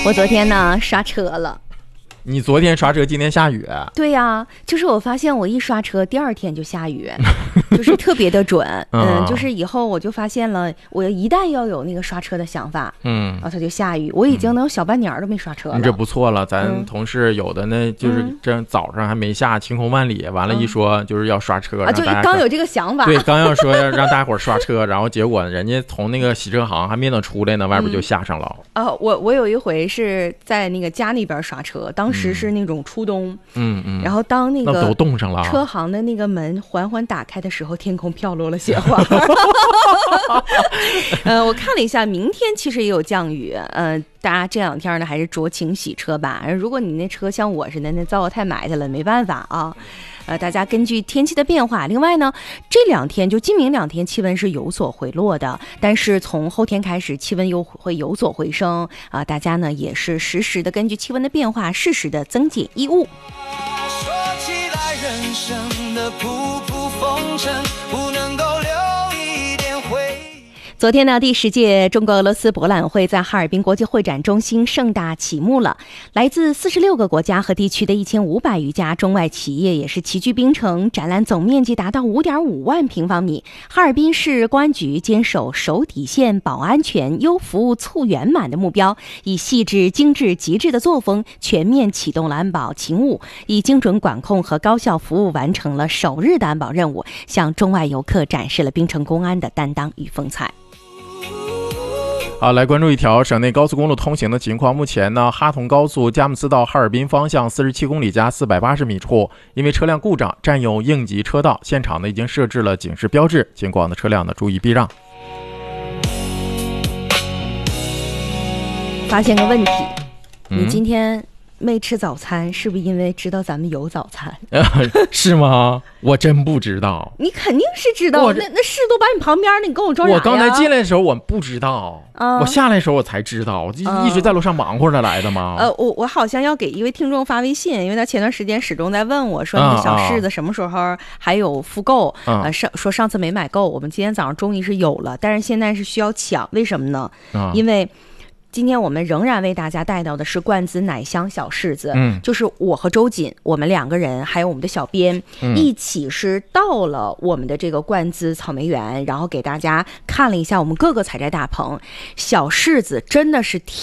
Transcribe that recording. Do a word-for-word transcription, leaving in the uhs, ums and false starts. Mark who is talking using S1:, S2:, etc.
S1: 我昨天呢刷车了。
S2: 你昨天刷车，今天下雨？
S1: 对呀、啊，就是我发现我一刷车，第二天就下雨，就是特别的准。嗯，就是以后我就发现了，我一旦要有那个刷车的想法，嗯，然后它就下雨。我已经能有小半年都没刷车了。
S2: 你这不错了，咱同事有的呢，就是这早上还没下，晴空万里，完了，一说就是要刷车，
S1: 啊，就刚有这个想法。
S2: 对，刚要说要让大家伙刷车，然后结果人家从那个洗车行还没等出来呢，外边就下上了。
S1: 啊，我我有一回是在那个家那边刷车，当时是那种初冬，
S2: 嗯嗯，
S1: 然后当那个
S2: 那都冻上了，
S1: 车行的那个门缓缓打开的时候，天空飘落了雪花。呃，我看了一下，明天其实也有降雨，呃，大家这两天呢还是酌情洗车吧。如果你那车像我似的，那糟太埋汰了，没办法啊。呃，大家根据天气的变化，另外呢，这两天就今明两天气温是有所回落的，但是从后天开始气温又会有所回升啊、呃，大家呢也是实时的根据气温的变化，适时的增减衣物。
S3: 说起来人生的仆仆风尘，不能够留一点回忆。
S1: 昨天呢，第十届中国俄罗斯博览会在哈尔滨国际会展中心盛大启幕了。来自四十六个国家和地区的一千五百余家中外企业也是齐聚冰城，展览总面积达到五点五万平方米。哈尔滨市公安局坚守守底线、保安全、优服务促圆满的目标，以细致、精致、极致的作风，全面启动了安保勤务，以精准管控和高效服务完成了首日的安保任务，向中外游客展示了冰城公安的担当与风采。
S2: 好，来关注一条省内高速公路通行的情况。目前呢，哈同高速佳木斯到哈尔滨方向四十七公里加四百八十米处，因为车辆故障占用应急车道，现场呢已经设置了警示标志，经过的车辆呢注意避让。
S1: 发现个问题，
S2: 嗯、
S1: 你今天没吃早餐，是不是因为知道咱们有早餐？
S2: 是吗？我真不知道。
S1: 你肯定是知道，那那事都摆你旁边，你跟我装啥呀？
S2: 我刚才进来的时候我不知道，啊、我下来的时候我才知道，我就一直在楼上忙活着来的嘛。
S1: 呃，我我好像要给一位听众发微信，因为他前段时间始终在问我说，那个小柿子什么时候还有复购？啊、呃，上说上次没买够，我们今天早上终于是有了，但是现在是需要抢，为什么呢？啊、因为今天我们仍然为大家带到的是罐子奶香小柿子，嗯，就是我和周瑾，我们两个人还有我们的小编、嗯、一起是到了我们的这个罐子草莓园，然后给大家看了一下我们各个采摘大棚，小柿子真的是甜。